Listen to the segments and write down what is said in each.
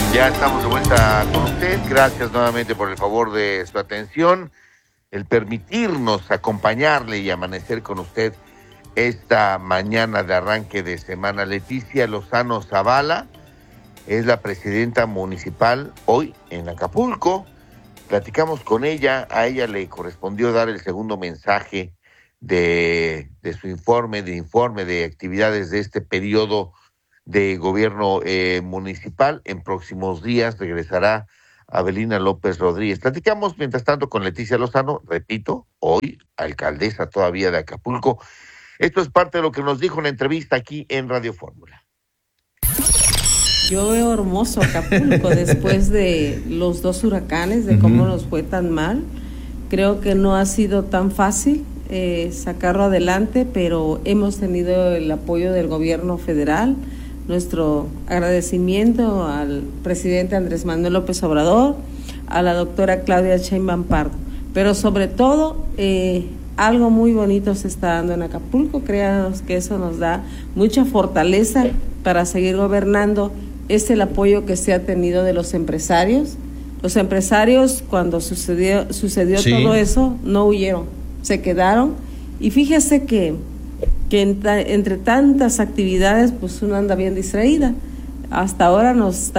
Ya estamos de vuelta con usted. Gracias nuevamente por el favor de su atención, el permitirnos acompañarle y amanecer con usted esta mañana de arranque de semana. Leticia Lozano Zavala es la presidenta municipal hoy en Acapulco. Platicamos con ella, a ella le correspondió dar el segundo mensaje de su informe de actividades de este periodo de gobierno municipal. En próximos días regresará Avelina López Rodríguez. Platicamos mientras tanto con Leticia Lozano, repito, hoy alcaldesa todavía de Acapulco. Esto es parte de lo que nos dijo en la entrevista aquí en Radio Fórmula. Yo veo hermoso Acapulco después de los 2 huracanes, de cómo nos fue tan mal. Creo que no ha sido tan fácil sacarlo adelante, pero hemos tenido el apoyo del gobierno federal. Nuestro agradecimiento al presidente Andrés Manuel López Obrador, a la doctora Claudia Sheinbaum Pardo. Pero sobre todo, algo muy bonito se está dando en Acapulco. Créanos que eso nos da mucha fortaleza para seguir gobernando. Es el apoyo que se ha tenido de los empresarios. Los empresarios, cuando sucedió sí, todo eso, no huyeron, se quedaron. Y fíjese que entre tantas actividades, pues uno anda bien distraída. Hasta ahora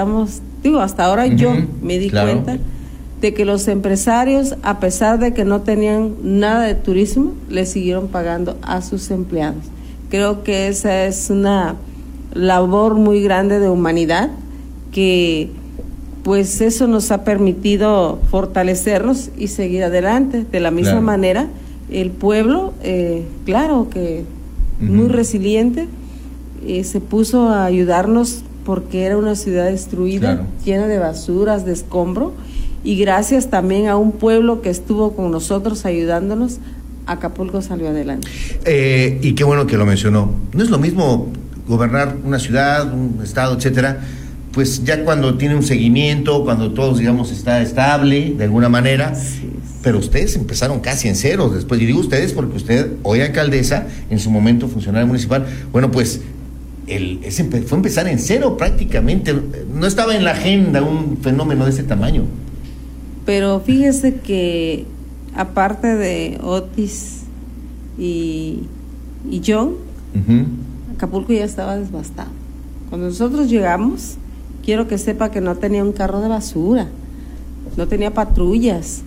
yo me di cuenta de que los empresarios, a pesar de que no tenían nada de turismo, le siguieron pagando a sus empleados. Creo que esa es una labor muy grande de humanidad, que pues eso nos ha permitido fortalecernos y seguir adelante. De la misma manera, el pueblo, claro que muy resiliente, se puso a ayudarnos porque era una ciudad destruida, llena de basuras, de escombro, y gracias también a un pueblo que estuvo con nosotros ayudándonos, Acapulco salió adelante. Y qué bueno que lo mencionó. No es lo mismo gobernar una ciudad, un estado, etcétera, pues ya cuando tiene un seguimiento, cuando todo, digamos, está estable de alguna manera. Sí. Pero ustedes empezaron casi en cero después, y digo ustedes porque usted, hoy alcaldesa, en su momento funcionaria municipal, bueno, pues fue empezar en cero prácticamente, no estaba en la agenda un fenómeno de ese tamaño. Pero fíjese que aparte de Otis y John, Acapulco ya estaba devastado. Cuando nosotros llegamos, quiero que sepa que no tenía un carro de basura, no tenía patrullas.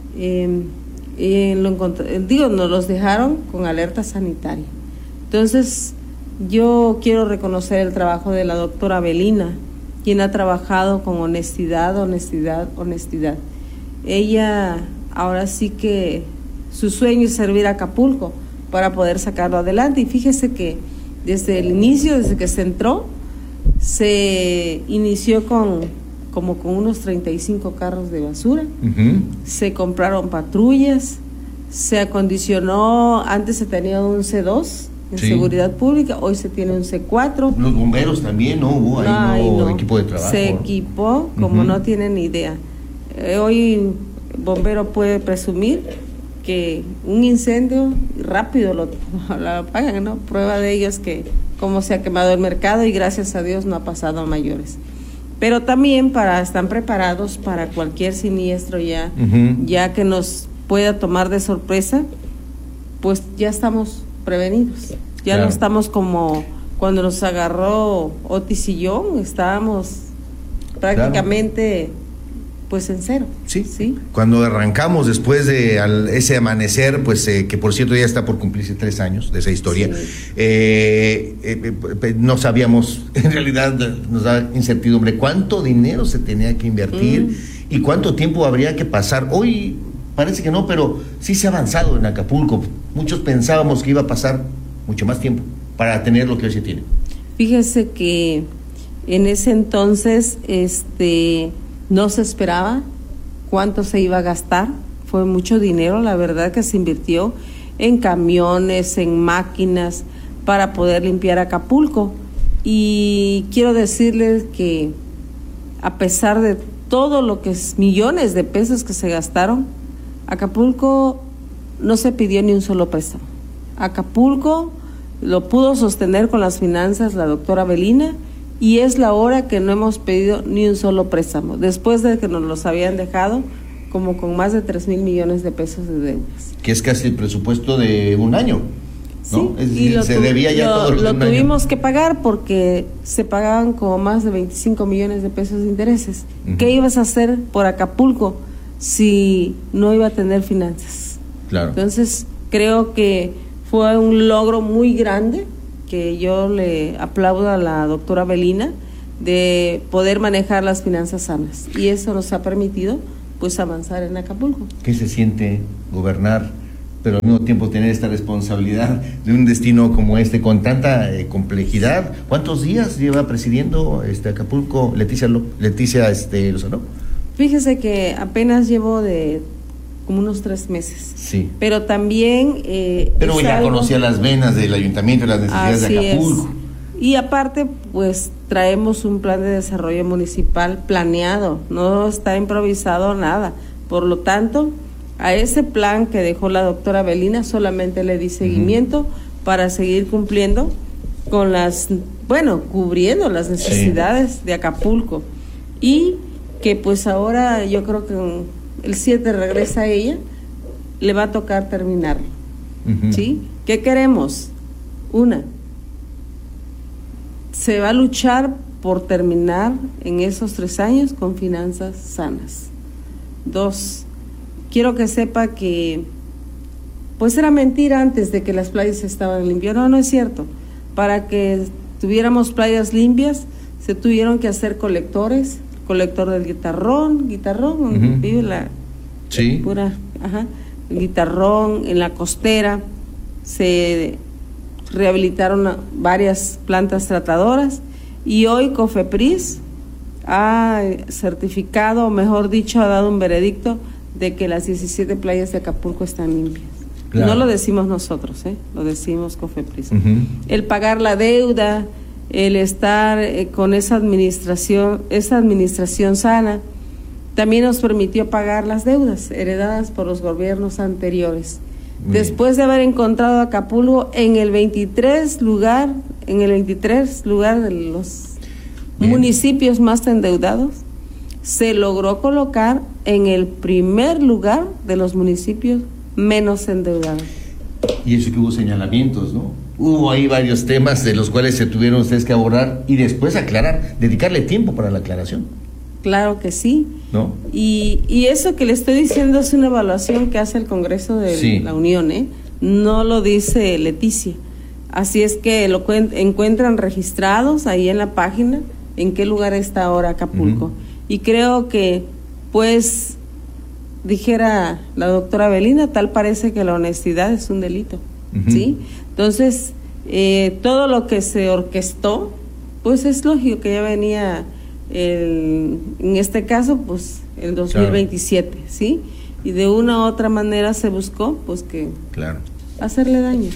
Nos los dejaron con alerta sanitaria. Entonces, yo quiero reconocer el trabajo de la doctora Avelina, quien ha trabajado con honestidad. Ella, ahora sí que su sueño es servir a Acapulco para poder sacarlo adelante. Y fíjese que desde el inicio, desde que se entró, se inició con unos 35 carros de basura. Se compraron patrullas, se acondicionó, antes se tenía un C2 en seguridad pública, hoy se tiene un C4. Los bomberos también, ¿no? Hubo ahí no equipo de trabajo. Se equipó como no tienen ni idea. Hoy bombero puede presumir que un incendio rápido lo apagan, ¿no? Prueba de ello es que cómo se ha quemado el mercado, y gracias a Dios no ha pasado a mayores. Pero también están preparados para cualquier siniestro ya que nos pueda tomar de sorpresa, pues ya estamos prevenidos. Ya no estamos como cuando nos agarró Otis y yo, estábamos prácticamente pues en cero. Sí. Cuando arrancamos después de ese amanecer, pues que por cierto ya está por cumplirse 3 años de esa historia, no sabíamos, en realidad nos da incertidumbre cuánto dinero se tenía que invertir y cuánto tiempo habría que pasar. Hoy parece que no, pero sí se ha avanzado en Acapulco. Muchos pensábamos que iba a pasar mucho más tiempo para tener lo que hoy se tiene. Fíjese que en ese entonces no se esperaba cuánto se iba a gastar. Fue mucho dinero, la verdad, que se invirtió en camiones, en máquinas para poder limpiar Acapulco. Y quiero decirles que a pesar de todo lo que es millones de pesos que se gastaron, Acapulco no se pidió ni un solo préstamo. Acapulco lo pudo sostener con las finanzas la doctora Avelina, y es la hora que no hemos pedido ni un solo préstamo, después de que nos los habían dejado como con más de 3,000 millones de pesos de deudas. Que es casi el presupuesto de un año, ¿no? Sí, Es decir, se debía ya todo lo un año. tuvimos que pagar porque se pagaban como más de 25 millones de pesos de intereses. Uh-huh. ¿Qué ibas a hacer por Acapulco si no iba a tener finanzas? Claro. Entonces, creo que fue un logro muy grande que yo le aplaudo a la doctora Belina de poder manejar las finanzas sanas, y eso nos ha permitido pues avanzar en Acapulco. ¿Qué se siente gobernar, pero al mismo tiempo tener esta responsabilidad de un destino como este con tanta complejidad? ¿Cuántos días lleva presidiendo Acapulco Leticia Lozano? Fíjese que apenas llevo de como unos 3 meses. Sí. Pero también... pero ya conocía las venas del ayuntamiento y las necesidades de Acapulco. Y aparte, pues traemos un plan de desarrollo municipal planeado, no está improvisado nada. Por lo tanto, a ese plan que dejó la doctora Belina solamente le di seguimiento para seguir cumpliendo con cubriendo las necesidades de Acapulco. Y que pues ahora yo creo que el 7 regresa a ella, le va a tocar terminarlo. ¿Sí? ¿Qué queremos? Se va a luchar por terminar en esos 3 años con finanzas sanas. 2, quiero que sepa que pues era mentira antes de que las playas estaban limpias. No es cierto. Para que tuviéramos playas limpias se tuvieron que hacer colectores, colector del Guitarrón, donde vive la pura, el Guitarrón, en la costera, se rehabilitaron varias plantas tratadoras, y hoy COFEPRIS ha certificado, o mejor dicho, ha dado un veredicto de que las 17 playas de Acapulco están limpias. Claro. No lo decimos nosotros, lo decimos COFEPRIS. El pagar la deuda, el estar con esa administración sana, también nos permitió pagar las deudas heredadas por los gobiernos anteriores. Después de haber encontrado a Acapulco en el 23 lugar de los municipios más endeudados, se logró colocar en el primer lugar de los municipios menos endeudados. Y eso que hubo señalamientos, ¿no? Hubo ahí varios temas de los cuales se tuvieron ustedes que abordar y después aclarar, dedicarle tiempo para la aclaración. Claro que sí. ¿No? Y eso que le estoy diciendo es una evaluación que hace el Congreso de la Unión, no lo dice Leticia. Así es que lo encuentran registrados ahí en la página en qué lugar está ahora Acapulco. Y creo que, pues, dijera la doctora Belina, tal parece que la honestidad es un delito, ¿sí? Entonces, todo lo que se orquestó, pues es lógico que ya venía, en este caso, pues, el 2027, claro. ¿Sí? Y de una u otra manera se buscó, pues, que hacerle daño.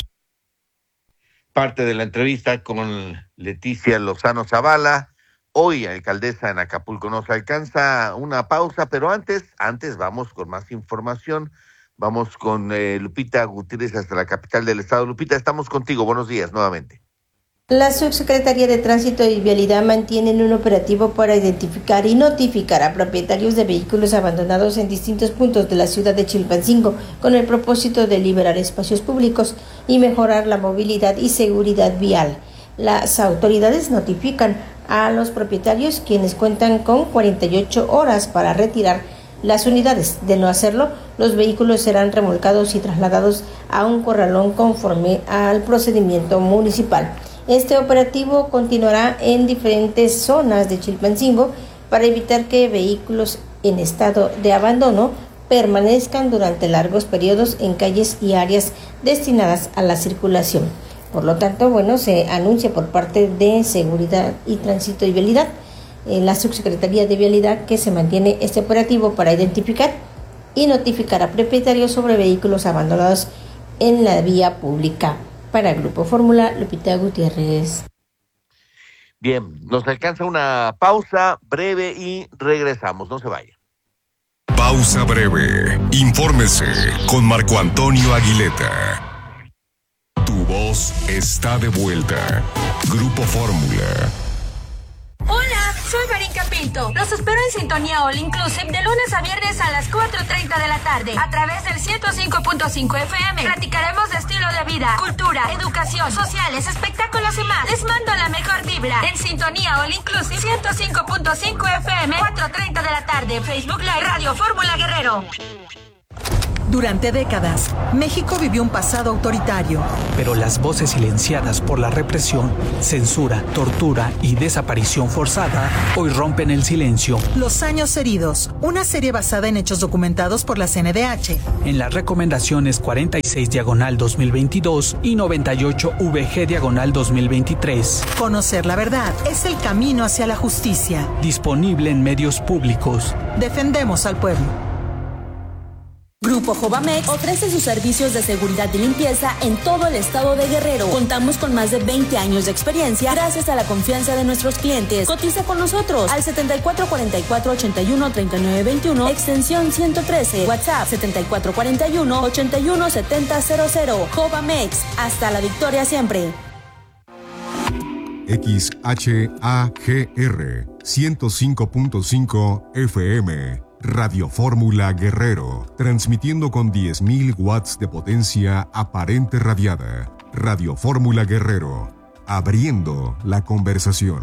Parte de la entrevista con Leticia Lozano Zavala, hoy alcaldesa en Acapulco. Nos alcanza una pausa, pero antes vamos con más información. Vamos con Lupita Gutiérrez hasta la capital del estado. Lupita, estamos contigo. Buenos días nuevamente. La Subsecretaría de Tránsito y Vialidad mantienen un operativo para identificar y notificar a propietarios de vehículos abandonados en distintos puntos de la ciudad de Chilpancingo con el propósito de liberar espacios públicos y mejorar la movilidad y seguridad vial. Las autoridades notifican a los propietarios, quienes cuentan con 48 horas para retirar las unidades. De no hacerlo, los vehículos serán remolcados y trasladados a un corralón conforme al procedimiento municipal. Este operativo continuará en diferentes zonas de Chilpancingo para evitar que vehículos en estado de abandono permanezcan durante largos periodos en calles y áreas destinadas a la circulación. Por lo tanto, se anuncia por parte de Seguridad y Tránsito y Vialidad, la Subsecretaría de Vialidad, que se mantiene este operativo para identificar y notificar a propietarios sobre vehículos abandonados en la vía pública. Para Grupo Fórmula, Lupita Gutiérrez. Bien, nos alcanza una pausa breve y regresamos. No se vaya. Pausa breve. Infórmese con Marco Antonio Aguileta. Tu voz está de vuelta. Grupo Fórmula. gratuito. Los espero en Sintonía All Inclusive de lunes a viernes a las 4:30 de la tarde a través del 105.5 FM. Platicaremos de estilo de vida, cultura, educación, sociales, espectáculos y más. Les mando la mejor vibra en Sintonía All Inclusive 105.5 FM, 4:30 de la tarde. Facebook Live Radio Fórmula Guerrero. Durante décadas, México vivió un pasado autoritario. Pero las voces silenciadas por la represión, censura, tortura y desaparición forzada hoy rompen el silencio. Los años heridos, una serie basada en hechos documentados por la CNDH. En las recomendaciones 46/2022 y 98/VG/2023. Conocer la verdad es el camino hacia la justicia. Disponible en medios públicos. Defendemos al pueblo. Grupo Jovamex ofrece sus servicios de seguridad y limpieza en todo el estado de Guerrero. Contamos con más de 20 años de experiencia gracias a la confianza de nuestros clientes. Cotiza con nosotros al 7444-813921, extensión 113, WhatsApp 7441-817000. Jovamex, hasta la victoria siempre. XHAGR 105.5 FM Radio Fórmula Guerrero, transmitiendo con 10.000 watts de potencia aparente radiada. Radio Fórmula Guerrero, abriendo la conversación.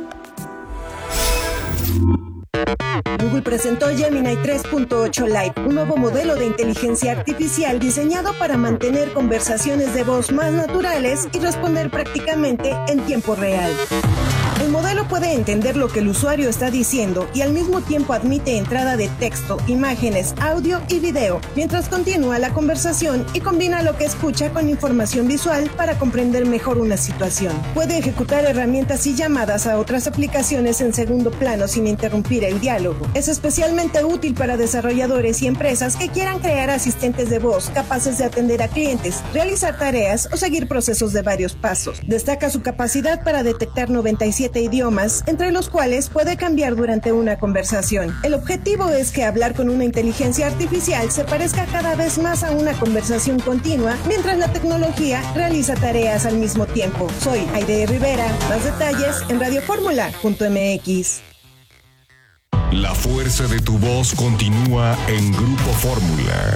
Google presentó Gemini 3.8 Lite, un nuevo modelo de inteligencia artificial diseñado para mantener conversaciones de voz más naturales y responder prácticamente en tiempo real. El modelo puede entender lo que el usuario está diciendo y al mismo tiempo admite entrada de texto, imágenes, audio y video, mientras continúa la conversación y combina lo que escucha con información visual para comprender mejor una situación. Puede ejecutar herramientas y llamadas a otras aplicaciones en segundo plano sin interrumpir el diálogo. Es especialmente útil para desarrolladores y empresas que quieran crear asistentes de voz capaces de atender a clientes, realizar tareas o seguir procesos de varios pasos. Destaca su capacidad para detectar 97 idiomas, entre los cuales puede cambiar durante una conversación. El objetivo es que hablar con una inteligencia artificial se parezca cada vez más a una conversación continua, mientras la tecnología realiza tareas al mismo tiempo. Soy Aide Rivera. Más detalles en radioformula.mx. La fuerza de tu voz continúa en Grupo Fórmula.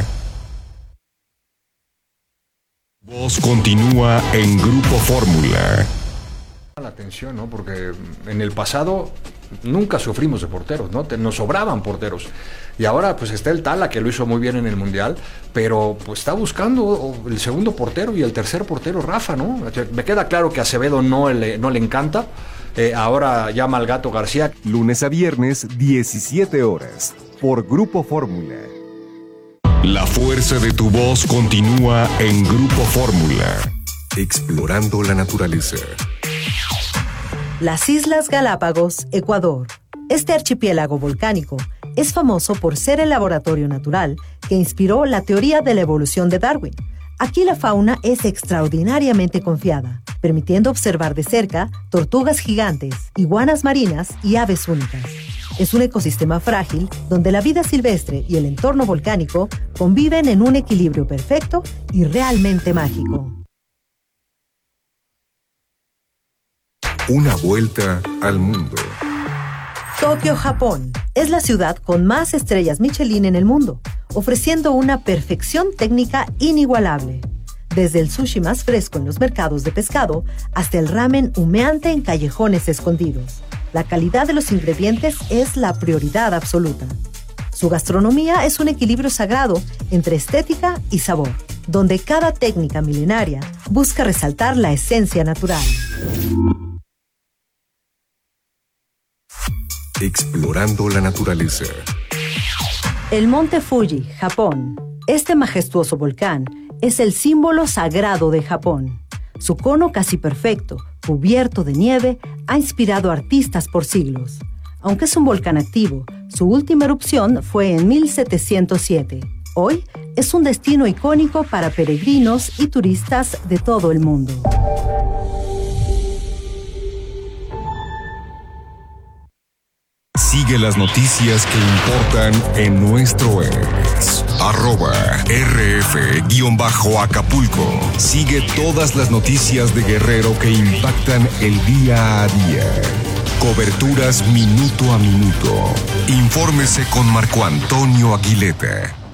Voz continúa en Grupo Fórmula. La atención, ¿no? Porque en el pasado nunca sufrimos de porteros, ¿no? Nos sobraban porteros. Y ahora pues está el Tala, que lo hizo muy bien en el Mundial, pero pues está buscando el segundo portero y el tercer portero, Rafa, ¿no? Me queda claro que a Acevedo no le encanta. Ahora llama al Gato García. Lunes a viernes, 17 horas, por Grupo Fórmula. La fuerza de tu voz continúa en Grupo Fórmula. Explorando la naturaleza. Las Islas Galápagos, Ecuador. Este archipiélago volcánico es famoso por ser el laboratorio natural que inspiró la teoría de la evolución de Darwin. Aquí la fauna es extraordinariamente confiada, permitiendo observar de cerca tortugas gigantes, iguanas marinas y aves únicas. Es un ecosistema frágil donde la vida silvestre y el entorno volcánico conviven en un equilibrio perfecto y realmente mágico. Una vuelta al mundo. Tokio, Japón, es la ciudad con más estrellas Michelin en el mundo, ofreciendo una perfección técnica inigualable. Desde el sushi más fresco en los mercados de pescado hasta el ramen humeante en callejones escondidos. La calidad de los ingredientes es la prioridad absoluta. Su gastronomía es un equilibrio sagrado entre estética y sabor, donde cada técnica milenaria busca resaltar la esencia natural. Explorando la naturaleza. El monte Fuji, Japón. Este majestuoso volcán es el símbolo sagrado de Japón. Su cono casi perfecto, cubierto de nieve, ha inspirado a artistas por siglos. Aunque es un volcán activo, su última erupción fue en 1707. Hoy es un destino icónico para peregrinos y turistas de todo el mundo. Sigue las noticias que importan en nuestro ex. @RF_Acapulco. Sigue todas las noticias de Guerrero que impactan el día a día. Coberturas minuto a minuto. Infórmese con Marco Antonio Aguilete.